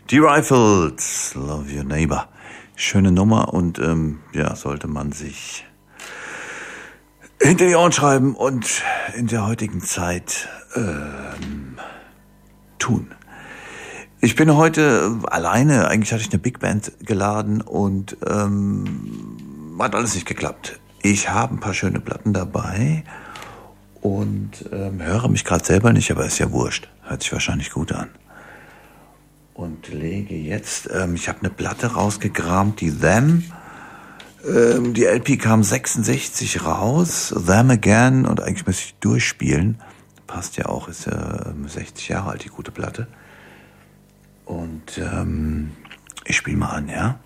Die Rifles, Love Your Neighbor. Schöne Nummer und sollte man sich hinter die Ohren schreiben und in der heutigen Zeit tun. Ich bin heute alleine, eigentlich hatte ich eine Big Band geladen und hat alles nicht geklappt. Ich habe ein paar schöne Platten dabei und höre mich gerade selber nicht, aber ist ja wurscht. Hört sich wahrscheinlich gut an. Und lege jetzt, ich habe eine Platte rausgekramt, die Them. Die LP kam 66 raus, Them Again, und eigentlich müsste ich durchspielen. Passt ja auch, ist ja 60 Jahre alt, die gute Platte. Und ich spiele mal an, ja?